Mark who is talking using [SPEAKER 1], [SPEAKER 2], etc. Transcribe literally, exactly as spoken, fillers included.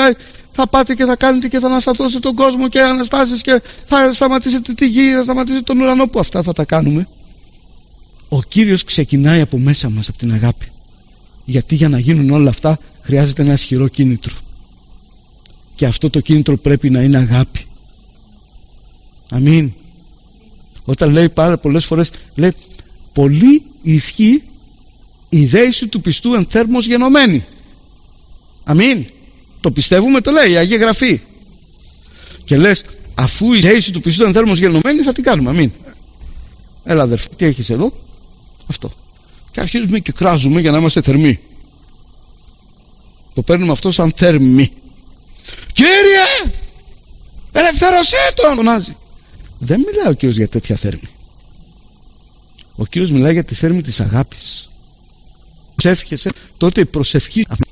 [SPEAKER 1] λέει θα πάτε και θα κάνετε και θα αναστατώσετε τον κόσμο και αναστάσεις και θα σταματήσετε τη γη, θα σταματήσετε τον ουρανό, που αυτά θα τα κάνουμε. Ο Κύριος ξεκινάει από μέσα μας, από την αγάπη. Γιατί για να γίνουν όλα αυτά χρειάζεται ένα ισχυρό κίνητρο. Και αυτό το κίνητρο πρέπει να είναι αγάπη. Αμήν. Όταν λέει πάρα πολλές φορές, λέει πολύ ισχύει η δέηση του πιστού εν θέρμος γενομένη. Αμήν. Το πιστεύουμε, το λέει η Αγία Γραφή. Και λες, αφού η δέηση του πιστού εν θέρμος γενομένη, θα την κάνουμε. Αμήν. Έλα αδερφέ, τι έχεις εδώ? Αυτό. Και αρχίζουμε και κράζουμε για να είμαστε θερμοί. Το παίρνουμε αυτό σαν θέρμη. Κύριε, ελευθέρωσέ τον! Φωνάζει. Δεν μιλάει ο Κύριος για τέτοια θέρμη. Ο Κύριος μιλάει για τη θέρμη της αγάπης. Προσεύχεσαι, τότε η προσευχή